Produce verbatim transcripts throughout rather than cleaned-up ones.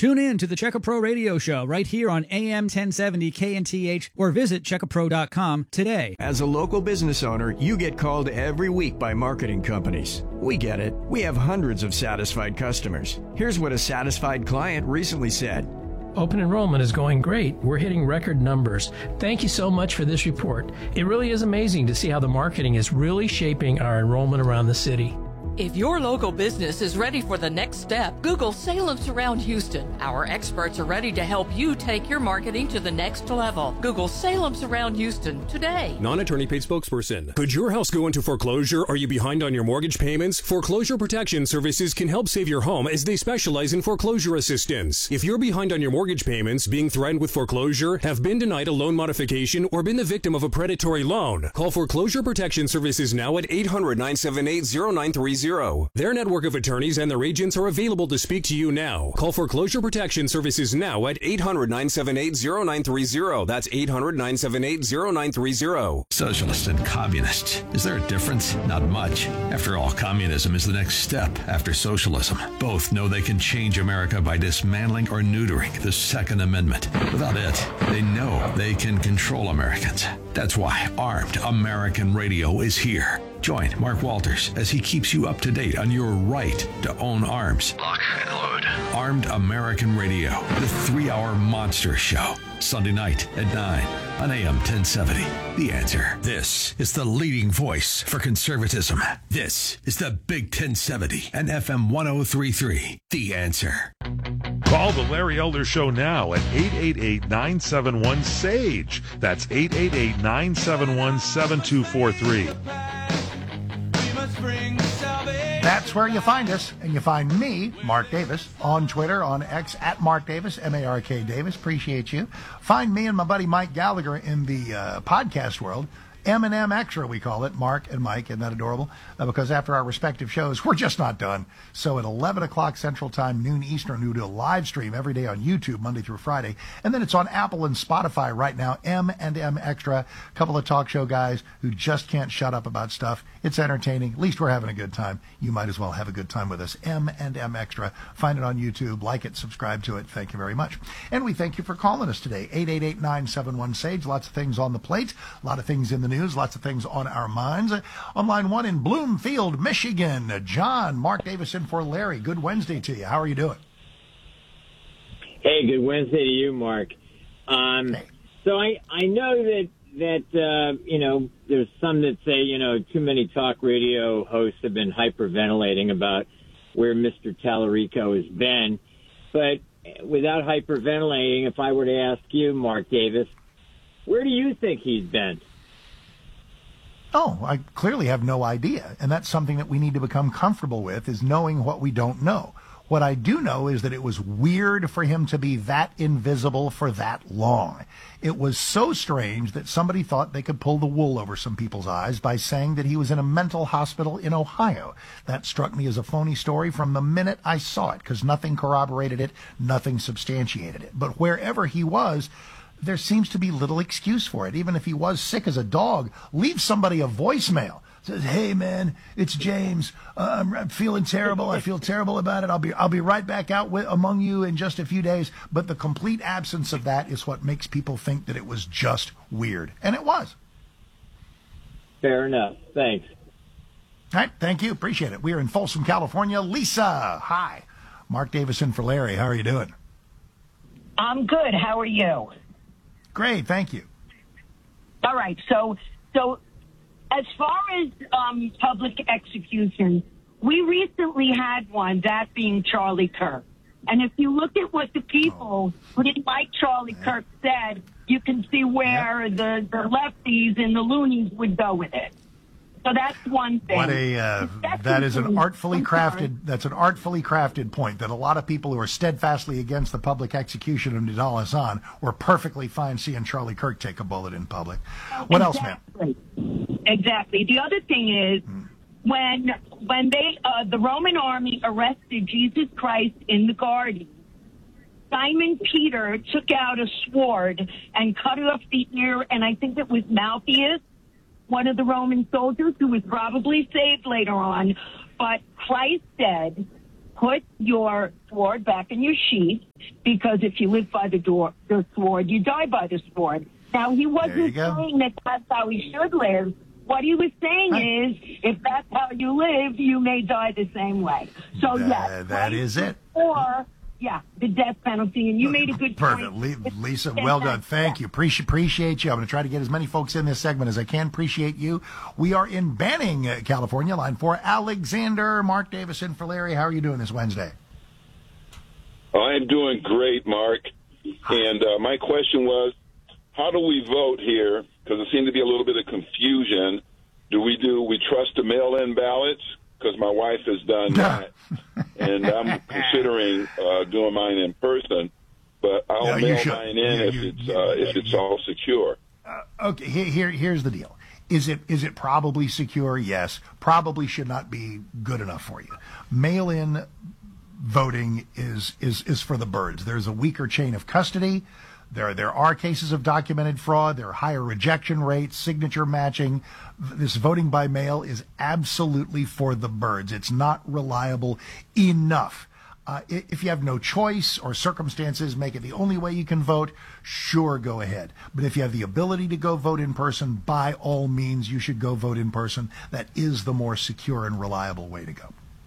Tune in to the Check A Pro radio show right here on A M ten seventy K N T H or visit check a pro dot com today. As a local business owner, you get called every week by marketing companies. We get it. We have hundreds of satisfied customers. Here's what a satisfied client recently said. Open enrollment is going great. We're hitting record numbers. Thank you so much for this report. It really is amazing to see how the marketing is really shaping our enrollment around the city. If your local business is ready for the next step, Google Salem Surround Houston. Our experts are ready to help you take your marketing to the next level. Google Salem Surround Houston today. Non-attorney paid spokesperson. Could your house go into foreclosure? Are you behind on your mortgage payments? Foreclosure Protection Services can help save your home as they specialize in foreclosure assistance. If you're behind on your mortgage payments, being threatened with foreclosure, have been denied a loan modification, or been the victim of a predatory loan, call Foreclosure Protection Services now at eight hundred, nine seven eight, zero nine three zero. Their network of attorneys and their agents are available to speak to you now. Call Foreclosure Protection Services now at eight hundred, nine seven eight, zero nine three zero. That's eight hundred, nine seven eight, zero nine three zero. Socialist and communist. Is there a difference? Not much. After all, communism is the next step after socialism. Both know they can change America by dismantling or neutering the Second Amendment. Without it, they know they can control Americans. That's why Armed American Radio is here. Join Mark Walters as he keeps you up to date on your right to own arms. Lock and load. Armed American Radio, the three-hour monster show. Sunday night at nine on A M ten seventy. The Answer. This is the leading voice for conservatism. This is the Big ten seventy and F M ten thirty-three. The Answer. Call the Larry Elder Show now at eight eight eight, nine seven one, SAGE. That's eight eight eight, nine seven one, seven two four three. That's where you find us, and you find me, Mark Davis, on Twitter, on X, at Mark Davis, M A R K Davis. Appreciate you. Find me and my buddy Mike Gallagher in the uh, podcast world. M and M Extra, we call it, Mark and Mike. Isn't that adorable? Uh, because after our respective shows, we're just not done. So at eleven o'clock Central Time, noon Eastern, we do a live stream every day on YouTube, Monday through Friday. And then it's on Apple and Spotify right now, M and M Extra. A couple of talk show guys who just can't shut up about stuff. It's entertaining. At least we're having a good time. You might as well have a good time with us. M and M Extra. Find it on YouTube. Like it. Subscribe to it. Thank you very much. And we thank you for calling us today. eight eight eight, nine seven one, SAGE. Lots of things on the plate. A lot of things in the news, lots of things on our minds. On line one in Bloomfield, Michigan, John, Mark Davis in for Larry. Good Wednesday to you. How are you doing? Hey, good Wednesday to you, Mark. Um, hey. So I, I know that, that uh, you know, there's some that say, you know, too many talk radio hosts have been hyperventilating about where Mister Tallarico has been. But without hyperventilating, if I were to ask you, Mark Davis, where do you think he's been? Oh, I clearly have no idea. And that's something that we need to become comfortable with, is knowing what we don't know. What I do know is that it was weird for him to be that invisible for that long. It was so strange that somebody thought they could pull the wool over some people's eyes by saying that he was in a mental hospital in Ohio. That struck me as a phony story from the minute I saw it, because nothing corroborated it, nothing substantiated it. But wherever he was, there seems to be little excuse for it. Even if he was sick as a dog, leave somebody a voicemail. Says, "Hey man, it's James. Uh, I'm feeling terrible. I feel terrible about it. I'll be I'll be right back out with, among you in just a few days." But the complete absence of that is what makes people think that it was just weird, and it was. Fair enough. Thanks. All right, thank you. Appreciate it. We are in Folsom, California. Lisa, hi. Mark Davison for Larry. How are you doing? I'm good. How are you? Great, thank you. All right, so so as far as um, public execution, we recently had one, that being Charlie Kirk. And if you look at what the people who didn't like Charlie yeah. Kirk said, you can see where yeah. the, the lefties and the loonies would go with it. So that's one thing. What a uh, that is an artfully crafted. That's an artfully crafted point that a lot of people who are steadfastly against the public execution of Nidal Hasan were perfectly fine seeing Charlie Kirk take a bullet in public. What exactly. else, ma'am? Exactly. The other thing is hmm. when when they uh, the Roman army arrested Jesus Christ in the garden, Simon Peter took out a sword and cut off the ear, and I think it was Malchus, one of the Roman soldiers who was probably saved later on. But Christ said, put your sword back in your sheath, because if you live by the door, the sword, you die by the sword. Now, he wasn't saying that that's how he should live. What he was saying is, if that's how you live, you may die the same way. So, that, yes. That is it. Or, yeah, the death penalty. And you made a good Perfect. point. Perfect. Lisa, well done. Thank you. Appreciate, appreciate you. I'm going to try to get as many folks in this segment as I can. Appreciate you. We are in Banning, California. Line four, Alexander. Mark Davis in for Larry. How are you doing this Wednesday? I'm doing great, Mark. And uh, my question was, how do we vote here? Because there seemed to be a little bit of confusion. Do we do we trust the mail-in ballots? Because my wife has done that, and I'm considering uh, doing mine in person. But I'll no, mail should. mine in yeah, if you, it's you, uh, you, if it's you, all secure. Uh, okay, here, here here's the deal. Is it is it probably secure? Yes. Probably should not be good enough for you. Mail-in voting is is is for the birds. There's a weaker chain of custody. There, there are cases of documented fraud. There are higher rejection rates, signature matching. This voting by mail is absolutely for the birds. It's not reliable enough. Uh, if you have no choice or circumstances make it the only way you can vote, sure, go ahead. But if you have the ability to go vote in person, by all means, you should go vote in person. That is the more secure and reliable way to go.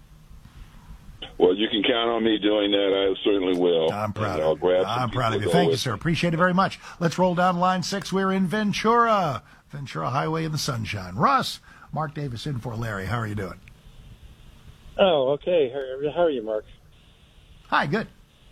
Well, you can count on me doing that. I certainly will. I'm proud of you. I'm proud of you. Thank you, sir. Appreciate it very much. Let's roll down line six. We're in Ventura. Ventura Highway in the sunshine. Russ, Mark Davis in for Larry. How are you doing? Oh, okay. How are you, Mark? Hi, good.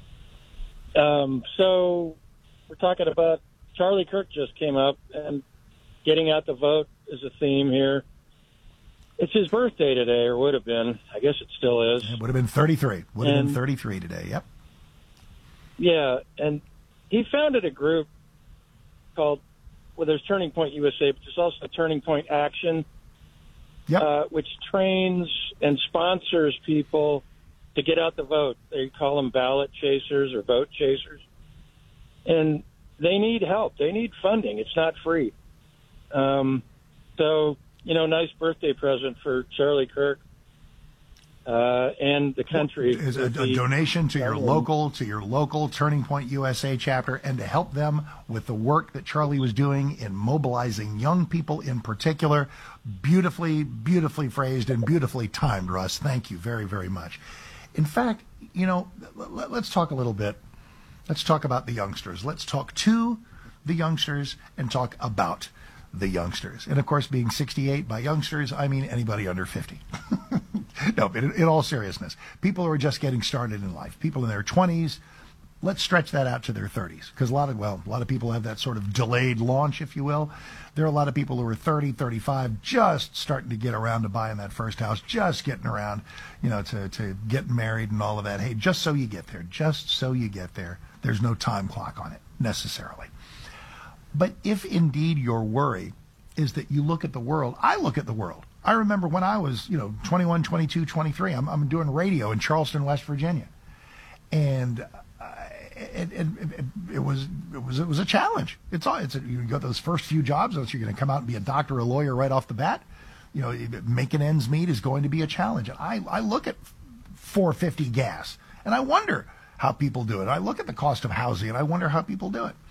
Um, so we're talking about Charlie Kirk just came up, and getting out the vote is a theme here. It's his birthday today, or would have been. I guess it still is. It would have been thirty-three. Would have and, been thirty-three today, yep. Yeah, and he founded a group called, well, there's Turning Point U S A, but there's also Turning Point Action, yep. uh, which trains and sponsors people to get out the vote. They call them ballot chasers or vote chasers. And they need help. They need funding. It's not free. Um, so... You know, nice birthday present for Charlie Kirk uh, and the country. Is a, a donation to your local, to your local Turning Point U S A chapter, and to help them with the work that Charlie was doing in mobilizing young people in particular. Beautifully, beautifully phrased and beautifully timed, Russ. Thank you very, very much. In fact, you know, let, let's talk a little bit. Let's talk about the youngsters. Let's talk to the youngsters and talk about the youngsters. And of course, being sixty-eight, by youngsters, I mean anybody under fifty. No, but in, in all seriousness, people who are just getting started in life, people in their twenties, let's stretch that out to their thirties. Because a lot of, well, a lot of people have that sort of delayed launch, if you will. There are a lot of people who are thirty, thirty-five, just starting to get around to buying that first house, just getting around, you know, to, to getting married and all of that. Hey, just so you get there, just so you get there. There's no time clock on it, necessarily. But if indeed your worry is that you look at the world, I look at the world. I remember when I was, you know, twenty-one, twenty-two, twenty-three, I'm, I'm doing radio in Charleston, West Virginia. And uh, it, it, it, it was it was it was a challenge. It's all it's a, you got those first few jobs, unless you're going to come out and be a doctor or a lawyer right off the bat. You know, making ends meet is going to be a challenge. And I, I look at four fifty gas, and I wonder how people do it. I look at the cost of housing, and I wonder how people do it.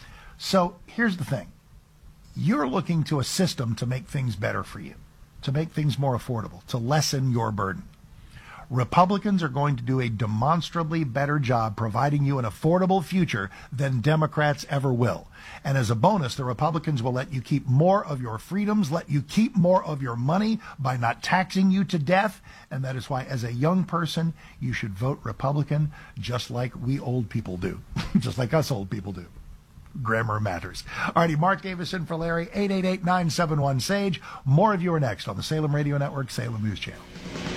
So here's the thing. You're looking to a system to make things better for you, to make things more affordable, to lessen your burden. Republicans are going to do a demonstrably better job providing you an affordable future than Democrats ever will. And as a bonus, the Republicans will let you keep more of your freedoms, let you keep more of your money by not taxing you to death. And that is why, as a young person, you should vote Republican, just like we old people do, just like us old people do. Grammar matters. All righty, Mark Davis in for Larry, eight eight eight, nine seven one, SAGE. More of you are next on the Salem Radio Network, Salem News Channel.